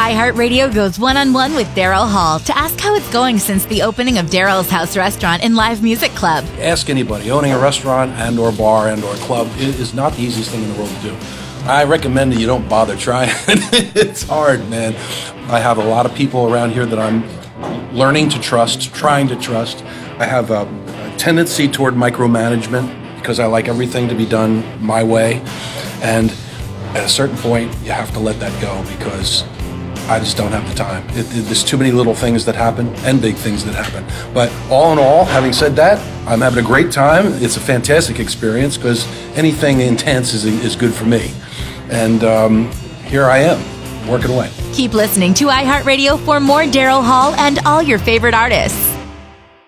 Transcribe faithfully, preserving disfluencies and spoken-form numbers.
iHeartRadio goes one-on-one with Daryl Hall to ask how it's going since the opening of Daryl's House Restaurant and Live Music Club. Ask anybody. Owning a restaurant and or bar and or club is not the easiest thing in the world to do. I recommend that you don't bother trying. It's hard, man. I have a lot of people around here that I'm learning to trust, trying to trust. I have a, a tendency toward micromanagement because I like everything to be done my way. And at a certain point, you have to let that go because I just don't have the time. It, it, there's too many little things that happen and big things that happen. But all in all, having said that, I'm having a great time. It's a fantastic experience because anything intense is, is good for me. And um, here I am, working away. Keep listening to iHeartRadio for more Daryl Hall and all your favorite artists.